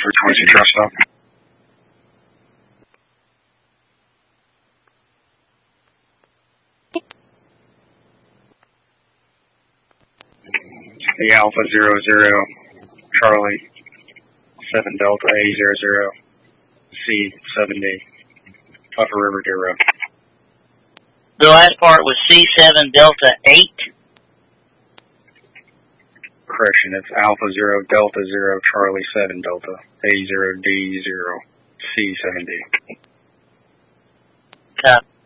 322 truck stop. The Alpha 00, Charlie 7 Delta A00, C70, Upper River Deer Road. The last part was C7 Delta 8? Correction, it's Alpha 0 Delta 0 Charlie 7 Delta A0D0 C70. Copy.